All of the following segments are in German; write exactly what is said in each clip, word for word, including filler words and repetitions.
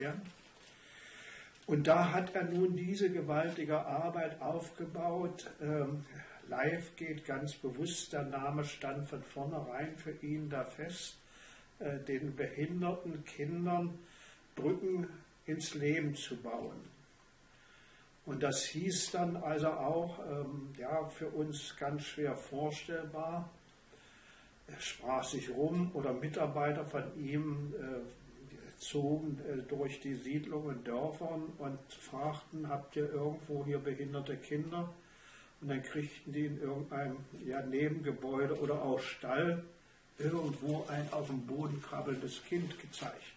Und da hat er nun diese gewaltige Arbeit aufgebaut. Ähm, Live geht ganz bewusst, der Name stand von vornherein für ihn da fest, äh, den behinderten Kindern Brücken ins Leben zu bauen. Und das hieß dann also auch, ähm, ja, für uns ganz schwer vorstellbar. Es sprach sich rum, oder Mitarbeiter von ihm äh, zogen äh, durch die Siedlungen und Dörfern und fragten, habt ihr irgendwo hier behinderte Kinder? Und dann kriegten die in irgendeinem ja, Nebengebäude oder auch Stall irgendwo ein auf dem Boden krabbelndes Kind gezeigt.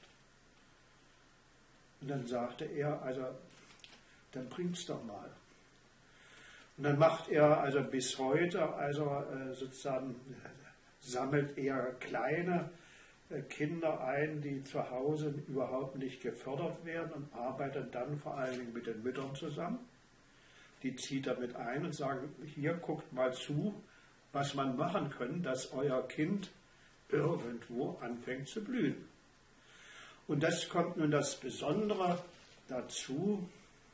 Und dann sagte er, also, dann bring's doch mal. Und dann macht er also bis heute, also äh, sozusagen sammelt er kleine äh, Kinder ein, die zu Hause überhaupt nicht gefördert werden, und arbeitet dann vor allen Dingen mit den Müttern zusammen. Die zieht er mit ein und sagt, hier guckt mal zu, was man machen kann, dass euer Kind irgendwo anfängt zu blühen. Und das kommt nun das Besondere dazu.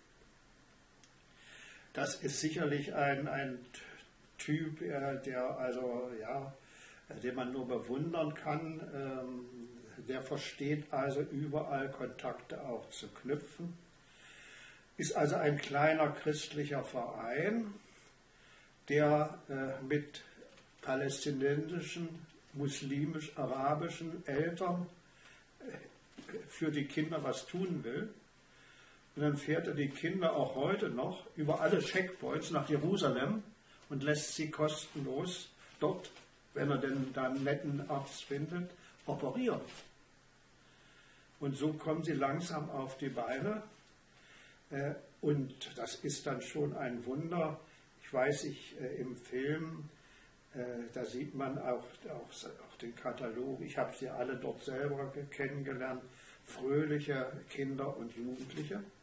Das ist sicherlich ein, ein Typ, äh, der also, ja, den man nur bewundern kann. Ähm, der versteht also überall Kontakte auch zu knüpfen. Ist also ein kleiner christlicher Verein, der äh, mit palästinensischen, muslimisch-arabischen Eltern äh, für die Kinder was tun will. Und dann fährt er die Kinder auch heute noch über alle Checkpoints nach Jerusalem und lässt sie kostenlos dort, wenn er denn da einen netten Arzt findet, operieren. Und so kommen sie langsam auf die Beine. Und das ist dann schon ein Wunder. Ich weiß, ich äh, im Film, äh, da sieht man auch, auch, auch den Katalog. Ich habe sie alle dort selber kennengelernt. Fröhliche Kinder und Jugendliche.